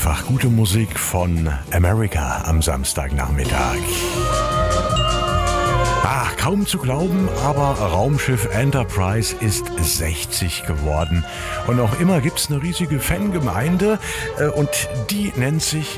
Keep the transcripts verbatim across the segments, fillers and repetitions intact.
Einfach gute Musik von America am Samstagnachmittag. Ach, kaum zu glauben, aber Raumschiff Enterprise ist sechzig geworden. Und noch immer gibt's eine riesige Fangemeinde äh, und die nennt sich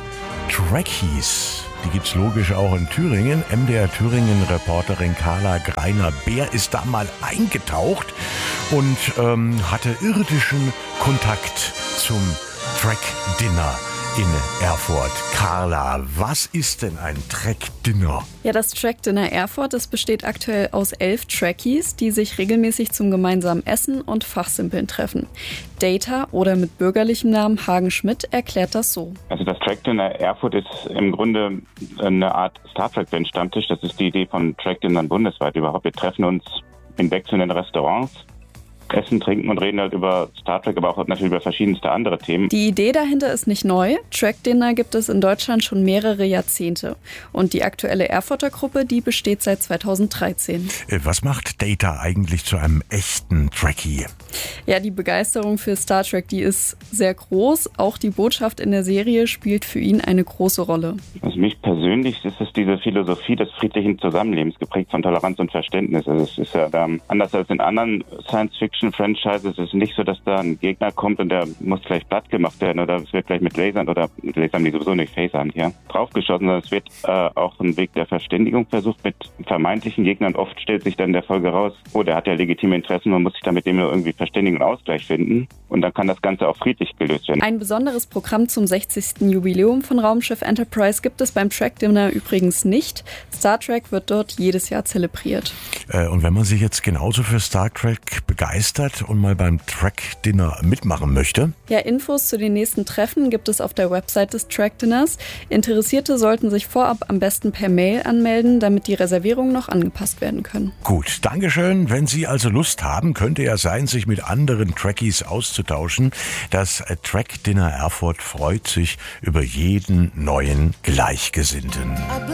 Trekkies. Die gibt's logisch auch in Thüringen. M D R Thüringen-Reporterin Carla Greiner-Beer ist da mal eingetaucht und ähm, hatte irdischen Kontakt zum Trek-Dinner in Erfurt. Carla, was ist denn ein Trek-Dinner? Ja, das Trek-Dinner Erfurt, das besteht aktuell aus elf Trekkies, die sich regelmäßig zum gemeinsamen Essen und Fachsimpeln treffen. Data oder mit bürgerlichem Namen Hagen Schmidt erklärt das so. Also das Trek-Dinner Erfurt ist im Grunde eine Art Star Trek-Stammtisch. Das ist die Idee von Trek-Dinnern bundesweit überhaupt. Wir treffen uns in wechselnden Restaurants, essen, trinken und reden halt über Star Trek, aber auch natürlich über verschiedenste andere Themen. Die Idee dahinter ist nicht neu. Trek-Dinner gibt es in Deutschland schon mehrere Jahrzehnte. Und die aktuelle Erfurter Gruppe, die besteht seit zweitausenddreizehn. Was macht Data eigentlich zu einem echten Trekkie? Ja, die Begeisterung für Star Trek, die ist sehr groß. Auch die Botschaft in der Serie spielt für ihn eine große Rolle. Also mich persönlich ist es diese Philosophie des friedlichen Zusammenlebens, geprägt von Toleranz und Verständnis. Also es ist ja ähm, anders als in anderen Science-Fiction-Franchises. Es ist nicht so, dass da ein Gegner kommt und der muss gleich platt gemacht werden oder es wird gleich mit Lasern oder mit Lasern, die sowieso nicht Phasern hier, draufgeschossen, sondern es wird äh, auch ein Weg der Verständigung versucht mit vermeintlichen Gegnern. Oft stellt sich dann in der Folge raus, oh, der hat ja legitime Interessen, man muss sich da mit dem nur irgendwie verständigen und Ausgleich finden. Und dann kann das Ganze auch friedlich gelöst werden. Ein besonderes Programm zum sechzigsten Jubiläum von Raumschiff Enterprise gibt es beim Trek-Dinner übrigens nicht. Star Trek wird dort jedes Jahr zelebriert. Äh, und wenn man sich jetzt genauso für Star Trek begeistert und mal beim Trek-Dinner mitmachen möchte? Ja, Infos zu den nächsten Treffen gibt es auf der Website des Trek-Dinners. Interessierte sollten sich vorab am besten per Mail anmelden, damit die Reservierungen noch angepasst werden können. Gut, Dankeschön. Wenn Sie also Lust haben, könnte ja sein, sich mit anderen Trekkies auszutauschen. Das Trek-Dinner Erfurt freut sich über jeden neuen Gleichgesinnten.